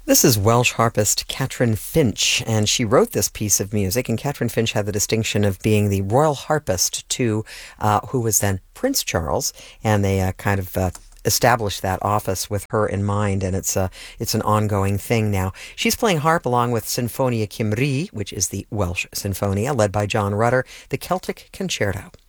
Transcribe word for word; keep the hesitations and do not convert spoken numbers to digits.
This is Welsh harpist Catherine Finch, and she wrote this piece of music. And Catherine Finch had the distinction of being the royal harpist to uh, who was then Prince Charles, and they uh, kind of uh, established that office with her in mind, and it's a it's an ongoing thing now. She's playing harp along with Sinfonia Cymru, which is the Welsh Sinfonia, led by John Rutter, the Celtic Concerto.